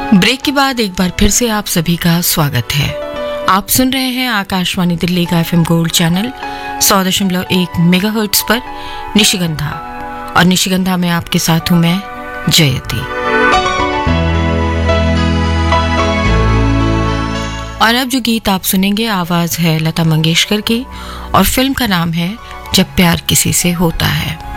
Break के बाद एक बार फिर से आप सभी का स्वागत है। आप सुन रहे हैं आकाशवाणी दिल्ली का FM गोल्ड चैनल 100.1 मेगाहर्ट्ज पर निशिगंधा, और निशिगंधा में आपके साथ हूं मैं जयती। और अब जो गीत आप सुनेंगे आवाज है लता मंगेशकर की, और फिल्म का नाम है जब प्यार किसी से होता है।